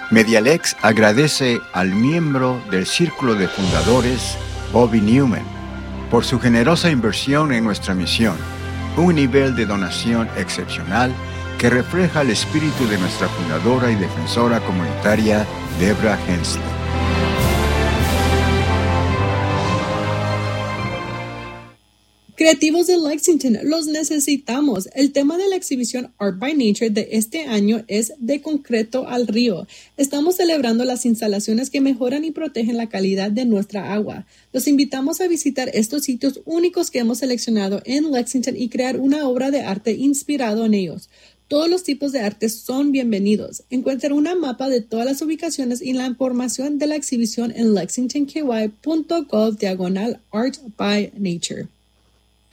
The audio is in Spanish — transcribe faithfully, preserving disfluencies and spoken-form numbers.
Medialex agradece al miembro del Círculo de Fundadores, Bobby Newman, por su generosa inversión en nuestra misión, un nivel de donación excepcional que refleja el espíritu de nuestra fundadora y defensora comunitaria, Debra Hensley. Creativos de Lexington, los necesitamos. El tema de la exhibición Art by Nature de este año es De concreto al río. Estamos celebrando las instalaciones que mejoran y protegen la calidad de nuestra agua. Los invitamos a visitar estos sitios únicos que hemos seleccionado en Lexington y crear una obra de arte inspirado en ellos. Todos los tipos de arte son bienvenidos. Encuentra una mapa de todas las ubicaciones y la información de la exhibición en lexingtonky punto gov diagonal Art by Nature.